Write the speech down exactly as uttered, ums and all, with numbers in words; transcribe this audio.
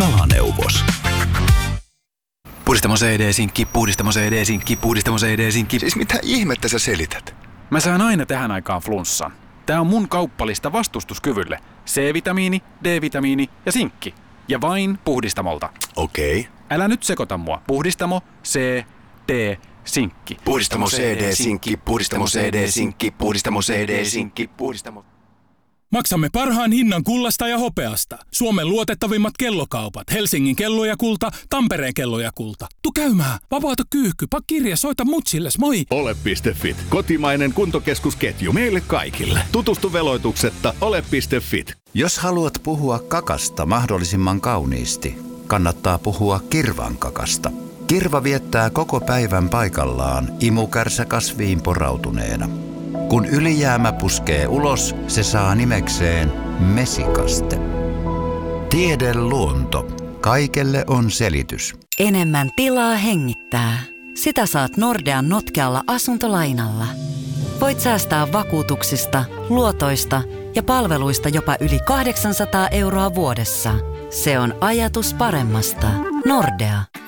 Kalaneuvos. Puhdistamo C D-sinkki, puhdistamo C D-sinkki, puhdistamo C D-sinkki. Siis mitä ihmettä sä selität? Mä saan aina tähän aikaan flunssan. Tää on mun kauppalista vastustuskyvylle. C-vitamiini, D-vitamiini ja sinkki. Ja vain Puhdistamolta. Okei. Okay. Älä nyt sekoita mua. Puhdistamo, C, D, sinkki. Puhdistamo C D-sinkki, puhdistamo C D-sinkki, puhdistamo C D-sinkki, puhdistamo... Maksamme parhaan hinnan kullasta ja hopeasta. Suomen luotettavimmat kellokaupat. Helsingin kello ja kulta, Tampereen kello ja kulta. Tu käymään. Vapaata kyyhky. Pak kirja, soita mutsilles. Moi. Ole piste fit. Kotimainen kuntokeskusketju meille kaikille. Tutustu veloituksetta ole piste fit. Jos haluat puhua kakasta mahdollisimman kauniisti, kannattaa puhua kirvankakasta. Kirva viettää koko päivän paikallaan imukärsä kasviin porautuneena. Kun ylijäämä puskee ulos, se saa nimekseen mesikaste. Tiede luonto. Kaikelle on selitys. Enemmän tilaa hengittää. Sitä saat Nordean notkealla asuntolainalla. Voit säästää vakuutuksista, luotoista ja palveluista jopa yli kahdeksansataa euroa vuodessa. Se on ajatus paremmasta. Nordea.